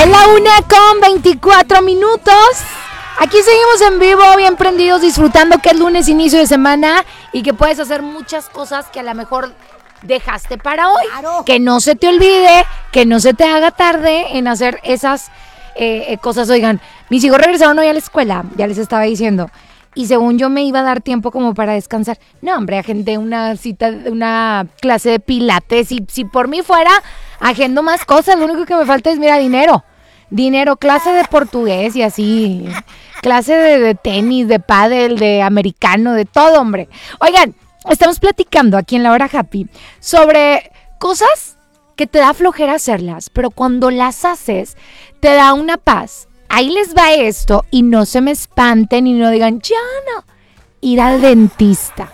Es la 1:24. Aquí seguimos en vivo, bien prendidos, disfrutando que es lunes, inicio de semana, y que puedes hacer muchas cosas que a lo mejor dejaste para hoy. Claro. Que no se te olvide, que no se te haga tarde en hacer esas cosas. Oigan, mis hijos regresaron hoy a la escuela, ya les estaba diciendo, y según yo me iba a dar tiempo como para descansar. No, hombre, agendé una cita, una clase de pilates, y si por mí fuera, agendo más cosas. Lo único que me falta es, mira, dinero, clase de portugués y así, clase de tenis, de pádel, de americano, de todo, hombre. Oigan, estamos platicando aquí en La Hora Happy sobre cosas que te da flojera hacerlas, pero cuando las haces, te da una paz. Ahí les va esto, y no se me espanten y no digan, ya no. Ir al dentista.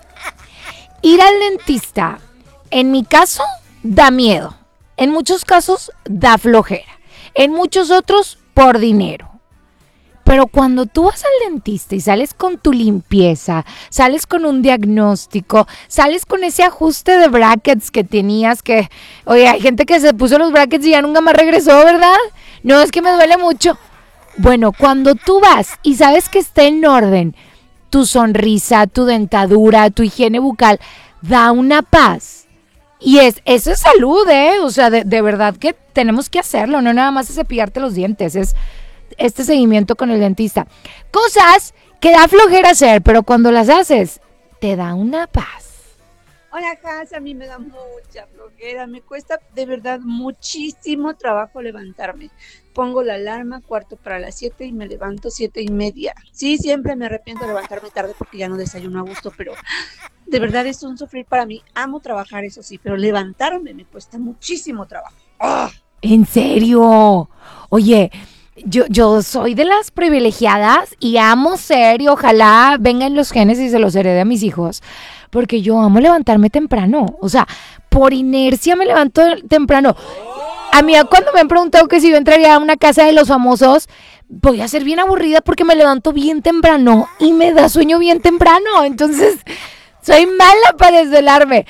Ir al dentista, en mi caso, da miedo. En muchos casos, da flojera. En muchos otros, por dinero. Pero cuando tú vas al dentista y sales con tu limpieza, sales con un diagnóstico, sales con ese ajuste de brackets que tenías que... Oye, hay gente que se puso los brackets y ya nunca más regresó, ¿verdad? No, es que me duele mucho. Bueno, cuando tú vas y sabes que está en orden tu sonrisa, tu dentadura, tu higiene bucal, da una paz. Y eso es salud, ¿eh? O sea, de verdad que tenemos que hacerlo, no nada más es cepillarte los dientes, es este seguimiento con el dentista. Cosas que da flojera hacer, pero cuando las haces, te da una paz. Hola, Cas, a mí me da mucha flojera, me cuesta de verdad muchísimo trabajo levantarme. Pongo la alarma 7:15 y me levanto 7:30. Sí, siempre me arrepiento de levantarme tarde porque ya no desayuno a gusto, pero de verdad es un sufrir para mí. Amo trabajar, eso sí, pero levantarme me cuesta muchísimo trabajo. ¡Oh! ¿En serio? Oye, yo soy de las privilegiadas y amo ser, y ojalá vengan los genes y se los herede a mis hijos, porque yo amo levantarme temprano. O sea, por inercia me levanto temprano. A mí cuando me han preguntado que si yo entraría a una casa de los famosos, voy a ser bien aburrida porque me levanto bien temprano y me da sueño bien temprano. Entonces, soy mala para desvelarme.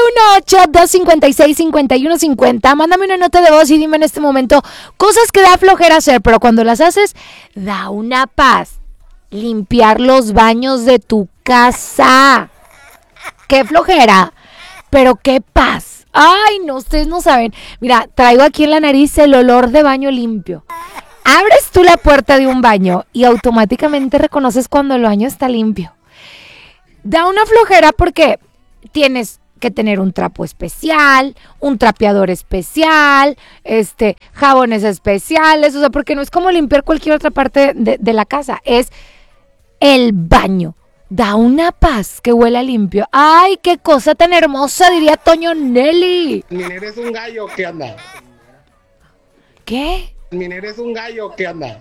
818-256-5150. Mándame una nota de voz y dime en este momento cosas que da flojera hacer, pero cuando las haces, da una paz. Limpiar los baños de tu casa. ¡Qué flojera! Pero qué paz. Ay, no, ustedes no saben. Mira, traigo aquí en la nariz el olor de baño limpio. Abres tú la puerta de un baño y automáticamente reconoces cuando el baño está limpio. Da una flojera porque tienes que tener un trapo especial, un trapeador especial, jabones especiales, o sea, porque no es como limpiar cualquier otra parte de la casa, es el baño. Da una paz que huela limpio. ¡Ay, qué cosa tan hermosa! Diría Toño Nelly. Miner es un gallo, ¿qué anda? ¿Qué? Miner es un gallo, ¿qué anda?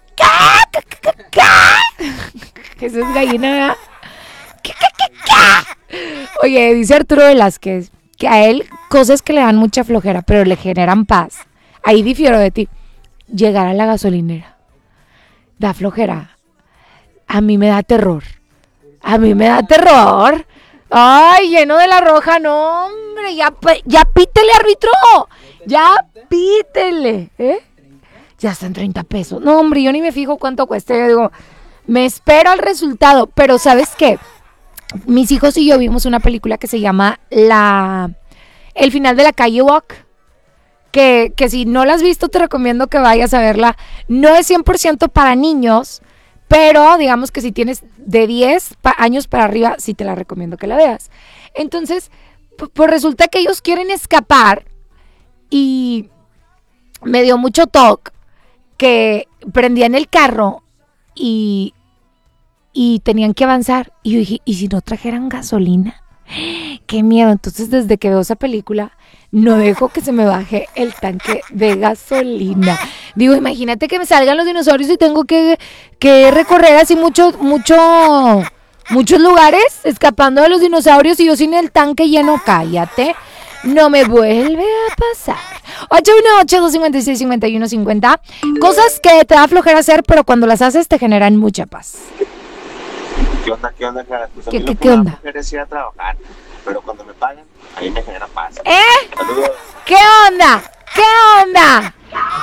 ¿Qué eso es gallina, verdad? Oye, dice Arturo Velázquez que a él cosas que le dan mucha flojera, pero le generan paz. Ahí difiero de ti. Llegar a la gasolinera. Da flojera. A mí me da terror. Ay, lleno de la roja, no, hombre, ya pítele, árbitro, ya pítele, ya están 30 pesos, no, hombre, yo ni me fijo cuánto cueste, yo digo, me espero al resultado, pero ¿sabes qué? Mis hijos y yo vimos una película que se llama El final de la calle Walk, que si no la has visto te recomiendo que vayas a verla. No es 100% para niños, pero digamos que si tienes de 10 años para arriba, sí te la recomiendo que la veas. Entonces, pues resulta que ellos quieren escapar y me dio mucho toque que prendían el carro y tenían que avanzar. Y yo dije, ¿y si no trajeran gasolina? ¡Qué miedo! Entonces, desde que veo esa película, no dejo que se me baje el tanque de gasolina. Digo, imagínate que me salgan los dinosaurios y tengo que recorrer así muchos lugares escapando de los dinosaurios y yo sin el tanque lleno. Cállate, no me vuelve a pasar. 818-256-5150. Cosas que te da flojera hacer, pero cuando las haces te generan mucha paz. ¿Qué onda? Pues a mí ¿Qué onda? Me ir a trabajar, pero cuando me pagan, a mí me genera paz. Saludos. ¿Qué onda?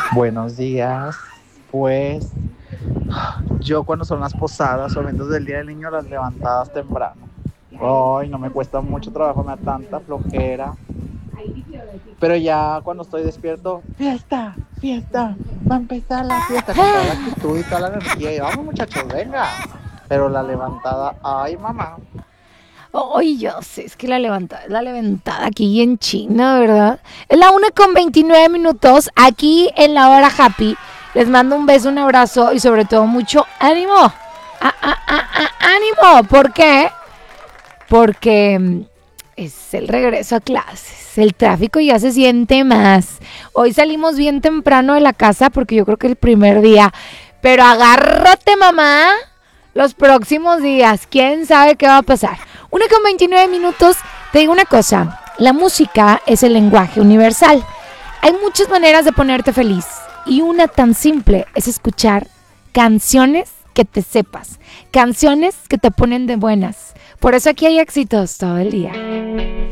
Buenos días. Pues yo cuando son las posadas o eventos del Día del Niño, las levantadas temprano. Ay, no me cuesta mucho trabajo, me da tanta flojera. Pero ya cuando estoy despierto, fiesta, va a empezar la fiesta con toda la actitud y toda la energía. Y vamos muchachos, venga. Pero la levantada, ay mamá. Ay, yo sé, es que la levantada aquí en China, ¿verdad? Es la 1:29 aquí en la hora happy. Les mando un beso, un abrazo y sobre todo mucho ánimo. ¡Ánimo! ¿Por qué? Porque es el regreso a clases. El tráfico ya se siente más. Hoy salimos bien temprano de la casa porque yo creo que el primer día. Pero agárrate, mamá, los próximos días. ¿Quién sabe qué va a pasar? 1:29. Te digo una cosa. La música es el lenguaje universal. Hay muchas maneras de ponerte feliz. Y una tan simple es escuchar canciones que te sepas. Canciones que te ponen de buenas. Por eso aquí hay éxitos todo el día.